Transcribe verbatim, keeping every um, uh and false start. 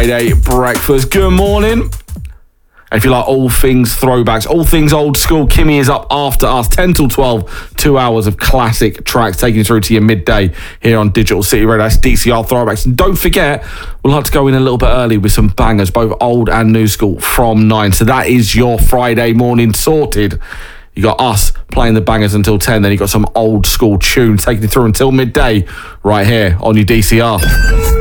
Friday breakfast. Good morning. And if you like all things throwbacks, all things old school, Kimmy is up after us, ten till twelve, two hours of classic tracks taking you through to your midday here on Digital City Radio. That's D C R Throwbacks. And don't forget, we'll like to go in a little bit early with some bangers, both old and new school, from nine. So that is your Friday morning sorted. You got us playing the bangers until ten, then you got some old school tunes taking you through until midday right here on your D C R.